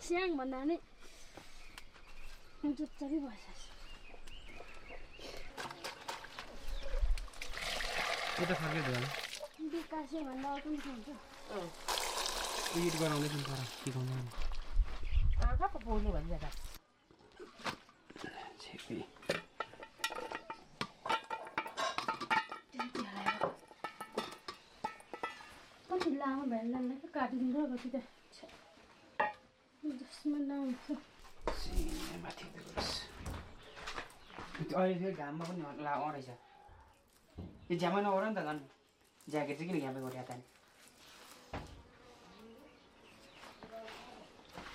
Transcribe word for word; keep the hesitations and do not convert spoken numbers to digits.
स्याङ भन्दा नि जुच्चरी भइसक्छ के त फर्के भयो विकासे भन्दा अर्को पनि हुन्छ अँ एडिट गराउने पनि पर सिकाउनु आँखा पो पोल्ने भन्छ त छेपी कति लामो भेल्डालाई त काटिदिन्छ कति त जसमा लाउँछ माथि अहिले फेरि घाममा पनि ला रहेछ यो झ्यामै नगर नि त झन् ज्याकेट चाहिँ किन घ्यामै गऱ्यो त